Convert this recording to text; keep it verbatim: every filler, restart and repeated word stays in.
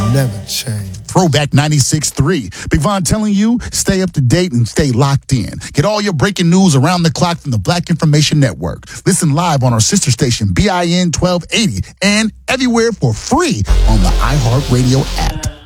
never change. Throwback ninety-six point three. Big Von telling you, stay up to date and stay locked in. Get all your breaking news around the clock from the Black Information Network. Listen live on our sister station, B I N twelve eighty, and everywhere for free on the iHeartRadio app.